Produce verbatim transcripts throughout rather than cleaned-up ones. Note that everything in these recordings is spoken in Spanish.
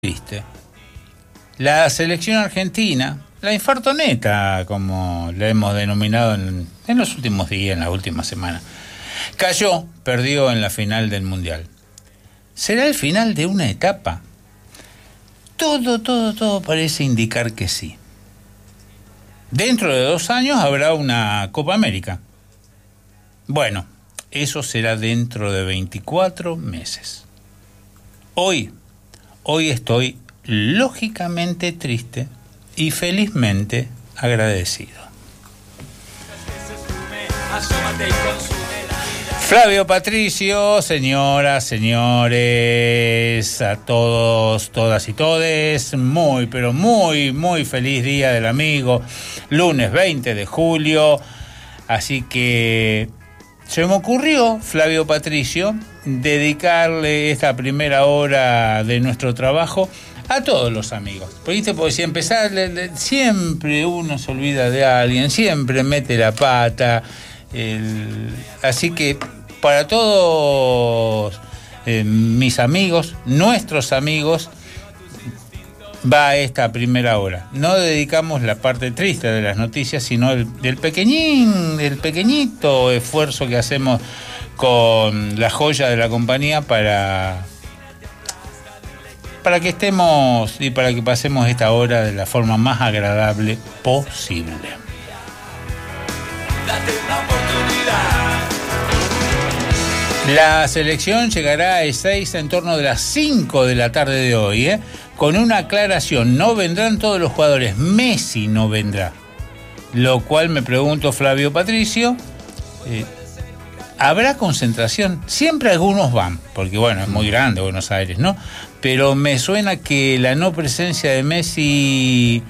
¿Viste? La selección argentina, la infartoneta, como la hemos denominado en, en los últimos días, en las últimas semanas, cayó, perdió en la final del Mundial. ¿Será el final de una etapa? Todo, todo, todo parece indicar que sí. Dentro de dos años habrá una Copa América. Bueno, eso será dentro de veinticuatro meses. Hoy... Hoy estoy lógicamente triste y felizmente agradecido. Flavio Patricio, señoras, señores, a todos, todas y todes, muy, pero muy, muy feliz Día del Amigo, lunes veinte de julio, así que se me ocurrió, Flavio Patricio, dedicarle esta primera hora de nuestro trabajo a todos los amigos. ¿Viste? Porque si empezar, siempre uno se olvida de alguien, siempre mete la pata. El... Así que para todos eh, mis amigos, nuestros amigos, va esta primera hora. No dedicamos la parte triste de las noticias, sino el, el pequeñín, el pequeñito esfuerzo que hacemos con la joya de la compañía para, para que estemos y para que pasemos esta hora de la forma más agradable posible. Date una oportunidad. La selección llegará a Ezeiza en torno de las cinco de la tarde de hoy, ¿eh? Con una aclaración: no vendrán todos los jugadores, Messi no vendrá. Lo cual me pregunto, Flavio Patricio, eh, ¿habrá concentración? Siempre algunos van, porque bueno, es muy grande Buenos Aires, ¿no? Pero me suena que la no presencia de Messi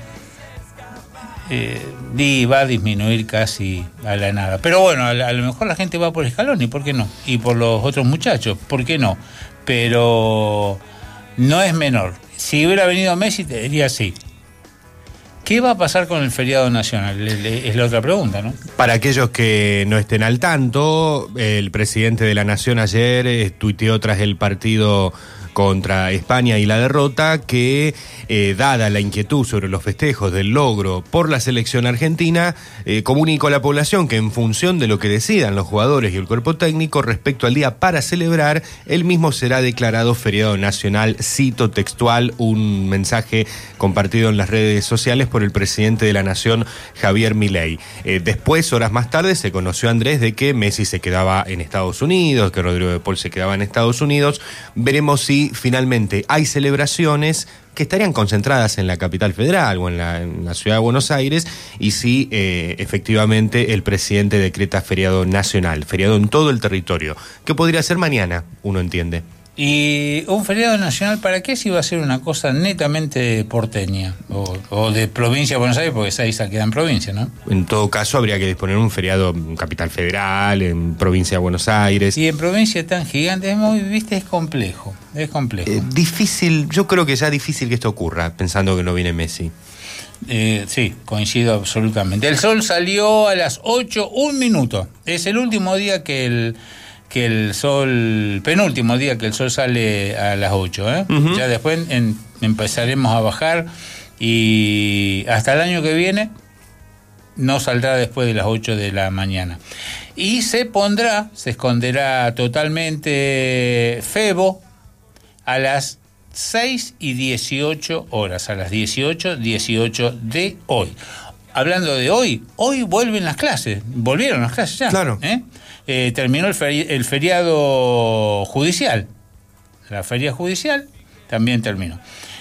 eh, va a disminuir casi a la nada. Pero bueno, a, a lo mejor la gente va por Scaloni, ¿por qué no? Y por los otros muchachos, ¿por qué no? Pero no es menor. Si hubiera venido Messi, te diría sí. ¿Qué va a pasar con el feriado nacional? Es la otra pregunta, ¿no? Para aquellos que no estén al tanto, el presidente de la Nación ayer eh, tuiteó tras el partido contra España y la derrota que, eh, dada la inquietud sobre los festejos del logro por la selección argentina, eh, comunicó a la población que en función de lo que decidan los jugadores y el cuerpo técnico respecto al día para celebrar, el mismo será declarado feriado nacional. Cito textual un mensaje compartido en las redes sociales por el presidente de la Nación, Javier Milei. Eh, después, horas más tarde, se conoció, Andrés, de que Messi se quedaba en Estados Unidos, que Rodrigo de Paul se quedaba en Estados Unidos. Veremos si finalmente hay celebraciones que estarían concentradas en la capital federal o en la, en la ciudad de Buenos Aires, y si eh, efectivamente el presidente decreta feriado nacional, feriado en todo el territorio, que podría ser mañana, uno entiende. ¿Y un feriado nacional para qué si va a ser una cosa netamente porteña o, o de provincia de Buenos Aires? Porque Ezeiza queda en provincia, ¿no? En todo caso habría que disponer un feriado en capital federal, en provincia de Buenos Aires. Y en provincia tan gigante, es muy, viste, es complejo, es complejo. Eh, difícil, yo creo que ya es difícil que esto ocurra, pensando que no viene Messi. Eh, sí, coincido absolutamente. El sol salió a las ocho, un minuto. Es el último día que el... que el sol, penúltimo día que el sol sale a las ocho, ¿eh? Uh-huh. Ya después en, empezaremos a bajar y hasta el año que viene no saldrá después de las ocho de la mañana. Y se pondrá, se esconderá totalmente Febo a las seis y dieciocho horas, a las dieciocho, dieciocho de hoy. Hablando de hoy, hoy vuelven las clases, volvieron las clases ya. Claro. ¿eh? Eh, terminó el, feri- el feriado judicial. La feria judicial también terminó.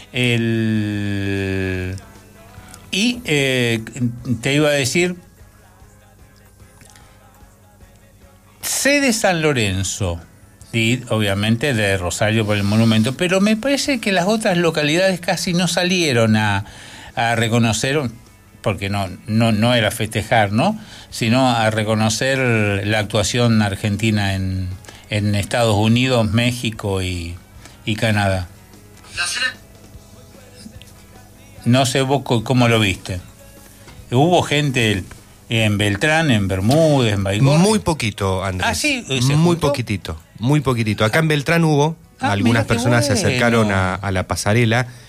El... Y eh, te iba a decir, sé de San Lorenzo, y obviamente de Rosario por el monumento, pero me parece que las otras localidades casi no salieron a, a reconocer, porque no, no, no era festejar, ¿no? Sino a reconocer la actuación argentina en, en Estados Unidos, México y, y Canadá. No sé vos cómo lo viste. Hubo gente en Beltrán, en Bermúdez, en Baigorria. Muy poquito, Andrés. Ah, sí, muy juntó? poquitito, muy poquitito. Acá en Beltrán hubo, algunas personas bueno. se acercaron a, a la pasarela